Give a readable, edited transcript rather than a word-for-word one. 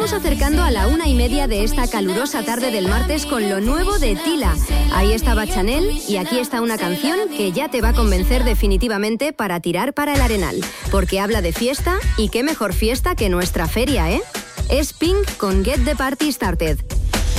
vamos acercando a la 1:30 de esta calurosa tarde del martes con lo nuevo de Tila. Ahí estaba Chanel y aquí está una canción que ya te va a convencer definitivamente para tirar para el Arenal. Porque habla de fiesta y qué mejor fiesta que nuestra feria, ¿eh? Es Pink con Get the Party Started.